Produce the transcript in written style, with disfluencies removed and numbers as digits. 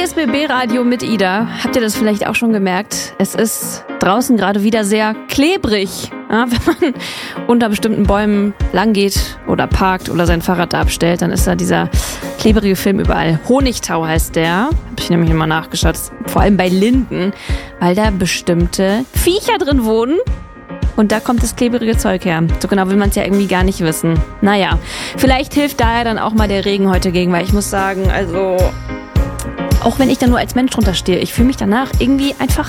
RSBB-Radio mit Ida. Habt ihr das vielleicht auch schon gemerkt? Es ist draußen gerade wieder sehr klebrig. Ja, wenn man unter bestimmten Bäumen langgeht oder parkt oder sein Fahrrad da abstellt, dann ist da dieser klebrige Film überall. Honigtau heißt der. Hab ich nämlich nochmal nachgeschaut. Vor allem bei Linden, weil da bestimmte Viecher drin wohnen. Und da kommt das klebrige Zeug her. So genau will man es ja irgendwie gar nicht wissen. Naja, vielleicht hilft daher dann auch mal der Regen heute gegen, weil ich muss sagen, also auch wenn ich da nur als Mensch drunter stehe, ich fühle mich danach irgendwie einfach